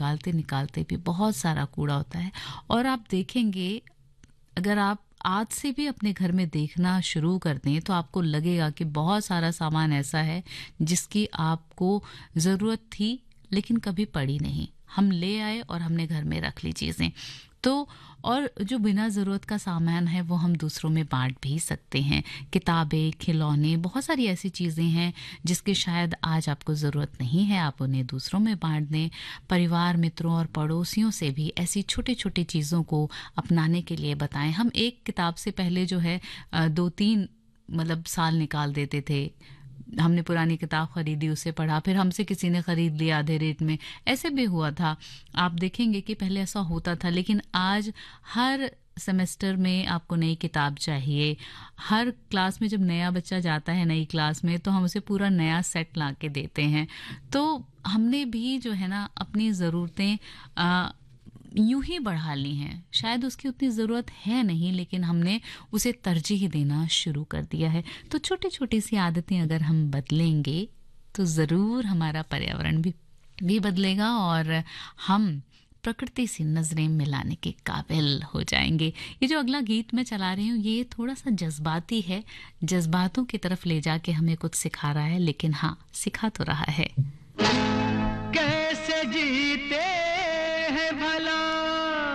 निकालते निकालते भी बहुत सारा कूड़ा होता है। और आप देखेंगे, अगर आप आज से भी अपने घर में देखना शुरू कर दें तो आपको लगेगा कि बहुत सारा सामान ऐसा है जिसकी आपको ज़रूरत थी लेकिन कभी पड़ी नहीं। हम ले आए और हमने घर में रख ली चीज़ें। तो और जो बिना ज़रूरत का सामान है वो हम दूसरों में बांट भी सकते हैं। किताबें, खिलौने, बहुत सारी ऐसी चीज़ें हैं जिसकी शायद आज आपको ज़रूरत नहीं है, आप उन्हें दूसरों में बांट दें। परिवार, मित्रों और पड़ोसियों से भी ऐसी छोटी छोटी चीज़ों को अपनाने के लिए बताएं। हम एक किताब से पहले जो है 2-3 मतलब साल निकाल देते थे। हमने पुरानी किताब खरीदी, उसे पढ़ा, फिर हमसे किसी ने खरीद लिया आधे रेट में, ऐसे भी हुआ था। आप देखेंगे कि पहले ऐसा होता था, लेकिन आज हर सेमेस्टर में आपको नई किताब चाहिए। हर क्लास में जब नया बच्चा जाता है नई क्लास में तो हम उसे पूरा नया सेट ला के देते हैं। तो हमने भी जो है ना अपनी ज़रूरतें यूं ही बढ़ा ली हैं। शायद उसकी उतनी ज़रूरत है नहीं, लेकिन हमने उसे तरजीह देना शुरू कर दिया है। तो छोटी छोटी सी आदतें अगर हम बदलेंगे तो ज़रूर हमारा पर्यावरण भी बदलेगा और हम प्रकृति से नज़रें मिलाने के काबिल हो जाएंगे। ये जो अगला गीत मैं चला रही हूँ ये थोड़ा सा जज्बाती है, जज्बातों की तरफ ले जाके हमें कुछ सिखा रहा है, लेकिन हाँ, सिखा तो रहा है। कैसे जीते हैं भला